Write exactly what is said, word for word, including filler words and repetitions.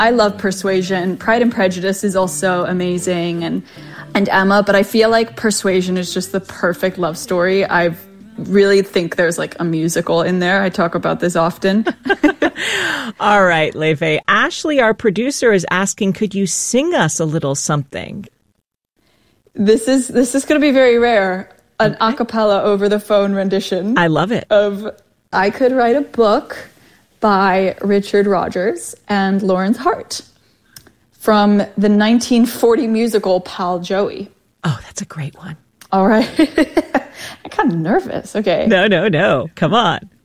I love Persuasion. Pride and Prejudice is also amazing, and and Emma, but I feel like Persuasion is just the perfect love story. I really think there's like a musical in there. I talk about this often. All right, Lefay. Ashley, our producer, is asking, could you sing us a little something? This is this is going to be very rare. An okay. a cappella over the phone rendition. I love it. Of I Could Write a Book by Richard Rodgers and Lawrence Hart from the nineteen forty musical Pal Joey. Oh, that's a great one. All right. I'm kind of nervous. Okay. No, no, no. Come on.